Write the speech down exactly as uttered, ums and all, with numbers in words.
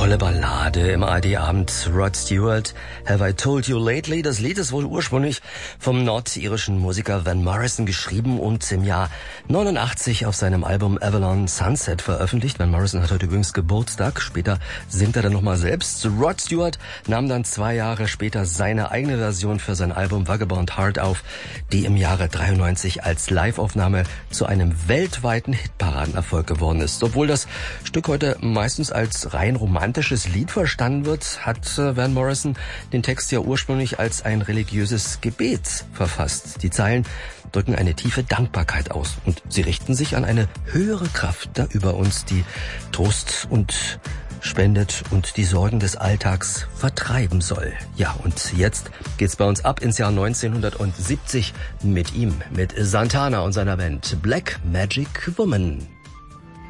tolle Ballade im A R D-Abend. Rod Stewart, Have I Told You Lately? Das Lied ist wohl ursprünglich vom nordirischen Musiker Van Morrison geschrieben und im Jahr neunundachtzig auf seinem Album Avalon Sunset veröffentlicht. Van Morrison hat heute übrigens Geburtstag. Später singt er dann nochmal selbst. Rod Stewart nahm dann zwei Jahre später seine eigene Version für sein Album Vagabond Heart auf, die im Jahre dreiundneunzig als Live-Aufnahme zu einem weltweiten Hitparadenerfolg geworden ist. Obwohl das Stück heute meistens als rein romantisches Lied verstanden wird, hat Van Morrison den Text ja ursprünglich als ein religiöses Gebet verfasst. Die Zeilen drücken eine tiefe Dankbarkeit aus und sie richten sich an eine höhere Kraft da über uns, die Trost und spendet und die Sorgen des Alltags vertreiben soll. Ja, und jetzt geht's bei uns ab ins Jahr neunzehnhundertsiebzig mit ihm, mit Santana und seiner Band Black Magic Woman.